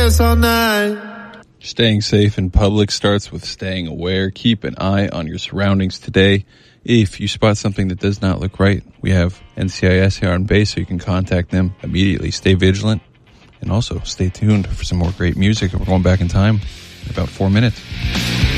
dance all night. Staying safe in public starts with staying aware. Keep an eye on your surroundings today. If you spot something that does not look right, we have NCIS here on base, so you can contact them immediately. Stay vigilant, and also stay tuned for some more great music. We're going back in time in about 4 minutes.